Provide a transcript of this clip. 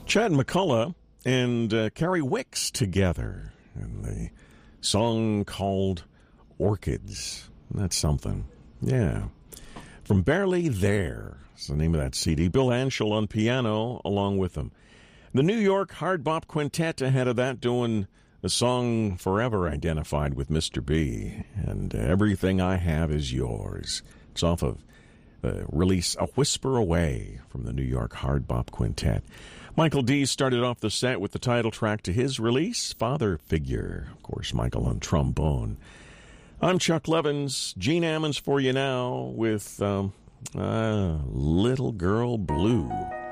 Chad McCullough and Carrie Wicks together in the song called Orchids. That's something. Yeah. From Barely There is the name of that CD. Bill Anschel on piano along with them. The New York Hard Bop Quintet ahead of that doing the song forever identified with Mr. B. And Everything I Have Is Yours. It's off of the release A Whisper Away from the New York Hard Bop Quintet. Michael D. started off the set with the title track to his release, Father Figure. Of course, Michael on trombone. I'm Chuck Levins. Gene Ammons for you now with Little Girl Blue.